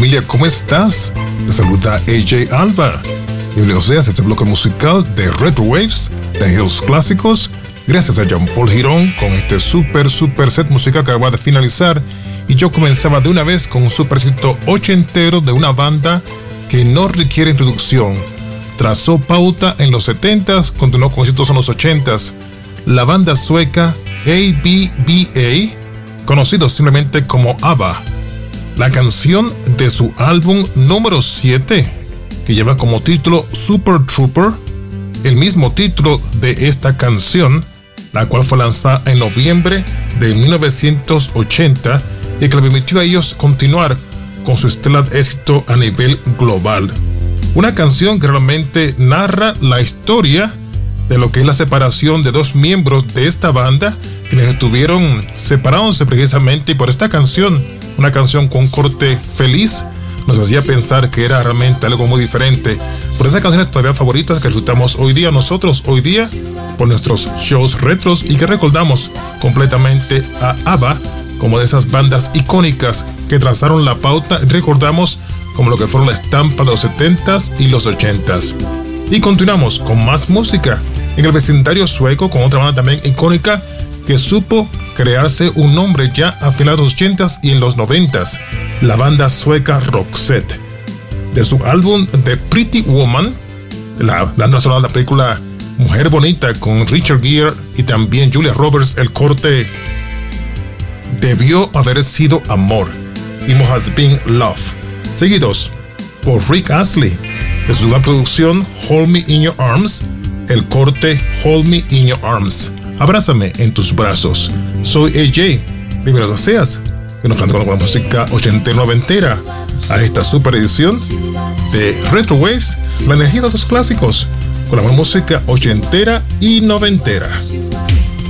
familia, ¿cómo estás? Te saluda AJ Alba. Bienvenido seas a este bloque musical de Retro Waves, de Hills Clásicos. Gracias a Jean Paul Girón con este super set musical que acaba de finalizar. Y yo comenzaba de una vez con un super éxito ochentero de una banda que no requiere introducción. Trazó pauta en los 70s, continuó con éxitos en los 80s. La banda sueca ABBA, conocido simplemente como ABBA. La canción de su álbum número 7, que lleva como título Super Trooper, el mismo título de esta canción, la cual fue lanzada en noviembre de 1980 y que le permitió a ellos continuar con su estelar éxito a nivel global. Una canción que realmente narra la historia de lo que es la separación de dos miembros de esta banda, quienes estuvieron separándose precisamente, y por esta canción, una canción con corte feliz, nos hacía pensar que era realmente algo muy diferente. Por esas canciones todavía favoritas que disfrutamos hoy día, nosotros hoy día, por nuestros shows retros, y que recordamos completamente a ABBA como de esas bandas icónicas que trazaron la pauta, recordamos como lo que fueron la estampa de los 70s y los 80s. Y continuamos con más música en el vecindario sueco con otra banda también icónica que supo crearse un nombre ya a finales de los 80s y en los 90s, la banda sueca Roxette. De su álbum The Pretty Woman, la banda sonora de la película Mujer Bonita con Richard Gere y también Julia Roberts, el corte Debió haber sido amor, It Must Have Been Love, seguidos por Rick Astley, de su gran producción Hold Me In Your Arms, el corte Hold Me In Your Arms, abrázame en tus brazos. Soy AJ, bienvenido seas, y nos con la música ochentera noventera a esta super edición de Retro Waves, la energía de los clásicos, con la música ochentera y noventera.